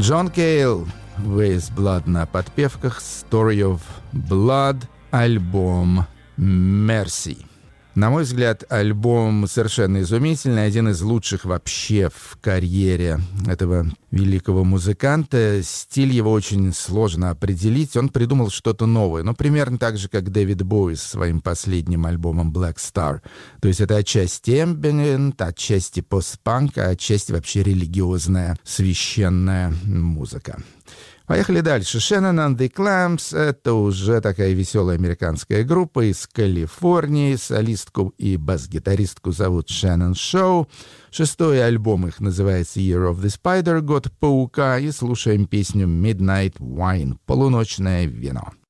Джон Кейл, With Blood на подпевках, Story of Blood, альбом Mercy. На мой взгляд, альбом совершенно изумительный, один из лучших вообще в карьере этого великого музыканта. Стиль его очень сложно определить, он придумал что-то новое, но примерно так же, как Дэвид Боуи со своим последним альбомом Black Star. То есть это отчасти эмбиент, отчасти постпанк, а отчасти вообще религиозная, священная музыка. Поехали дальше. Shannon and the Clams — это уже такая веселая американская группа из Калифорнии. Солистку и бас-гитаристку зовут Shannon Shaw. 6-й альбом их называется Year of the Spider, год паука, и слушаем песню Midnight Wine, полуночное вино.